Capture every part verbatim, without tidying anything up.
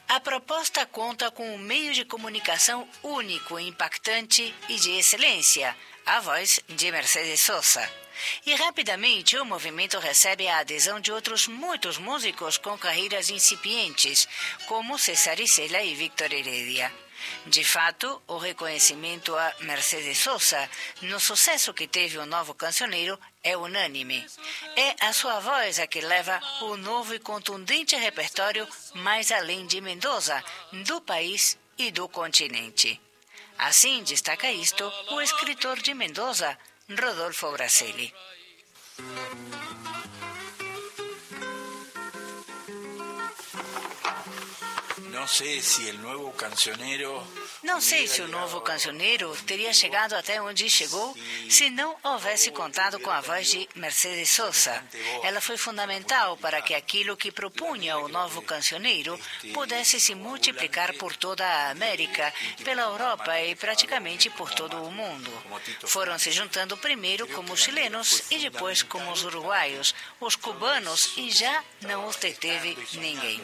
A proposta conta com um meio de comunicação único, impactante e de excelência, a voz de Mercedes Sosa. E rapidamente o movimento recebe a adesão de outros muitos músicos com carreiras incipientes, como César Isela e Víctor Heredia. De fato, o reconhecimento a Mercedes Sosa no sucesso que teve o novo cancioneiro é unânime. É a sua voz a que leva o novo e contundente repertório mais além de Mendoza, do país e do continente. Assim destaca isto o escritor de Mendoza, Rodolfo Braselli. Não sei se o novo cancioneiro... Não sei se o novo cancioneiro teria chegado até onde chegou se não houvesse contado com a voz de Mercedes Sosa. Ela foi fundamental para que aquilo que propunha o novo cancioneiro pudesse se multiplicar por toda a América, pela Europa e praticamente por todo o mundo. Foram se juntando primeiro como os chilenos e depois como os uruguaios, os cubanos, e já não os deteve ninguém.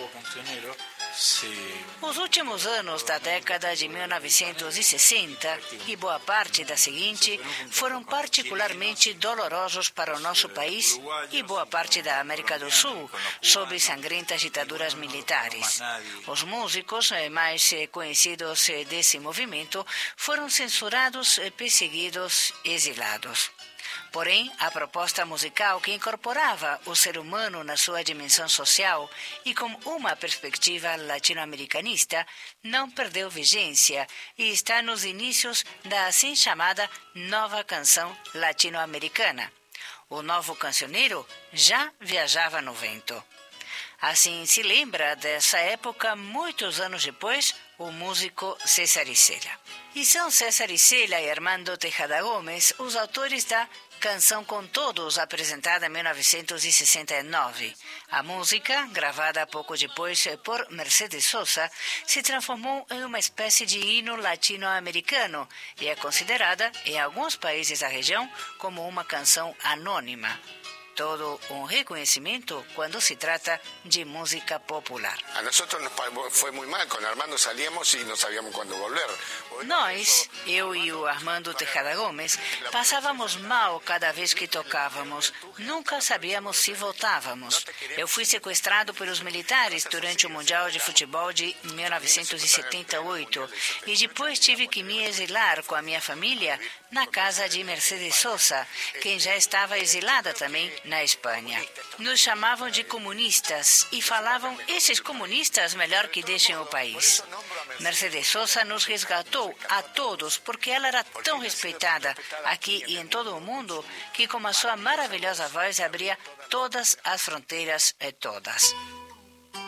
Os últimos anos da década de mil novecentos e sessenta e boa parte da seguinte foram particularmente dolorosos para o nosso país e boa parte da América do Sul, sob sangrentas ditaduras militares. Os músicos mais conhecidos desse movimento foram censurados, perseguidos, exilados. Porém, a proposta musical que incorporava o ser humano na sua dimensão social e com uma perspectiva latino-americanista não perdeu vigência e está nos inícios da assim chamada nova canção latino-americana. O novo cancioneiro já viajava no vento. Assim se lembra dessa época, muitos anos depois, o músico César Isela. E são César Isela e Armando Tejada Gomes os autores da Canção com Todos, apresentada em mil novecentos e sessenta e nove. A música, gravada pouco depois por Mercedes Sosa, se transformou em uma espécie de hino latino-americano e é considerada, em alguns países da região, como uma canção anônima. Todo um reconhecimento quando se trata de música popular. A nosotros nos foi muito mal, com Armando salíamos e não sabíamos quando volver. Nós, eu e o Armando Tejada Gomes, passávamos mal cada vez que tocávamos. Nunca sabíamos se voltávamos. Eu fui sequestrado pelos militares durante o Mundial de Futebol de mil novecentos e setenta e oito e depois tive que me exilar com a minha família na casa de Mercedes Sosa, quem já estava exilada também na Espanha. Nos chamavam de comunistas e falavam, esses comunistas melhor que deixem o país. Mercedes Sosa nos resgatou a todos porque ela era tão respeitada aqui e em todo o mundo que com a sua maravilhosa voz abria todas as fronteiras e todas.